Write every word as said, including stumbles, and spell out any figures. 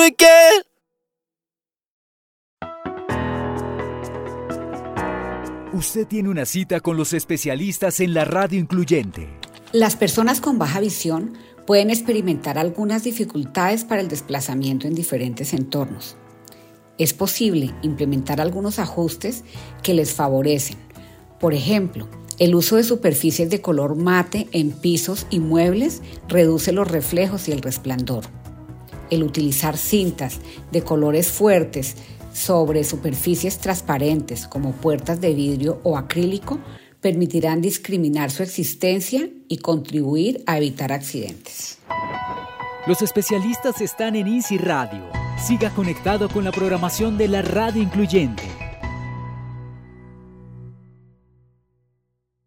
again. Usted tiene una cita con los especialistas en la radio incluyente. Las personas con baja visión pueden experimentar algunas dificultades para el desplazamiento en diferentes entornos. Es posible implementar algunos ajustes que les favorecen. Por ejemplo, el uso de superficies de color mate en pisos y muebles reduce los reflejos y el resplandor. El utilizar cintas de colores fuertes sobre superficies transparentes como puertas de vidrio o acrílico permitirán discriminar su existencia y contribuir a evitar accidentes. Los especialistas están en Easy Radio. Siga conectado con la programación de la radio incluyente.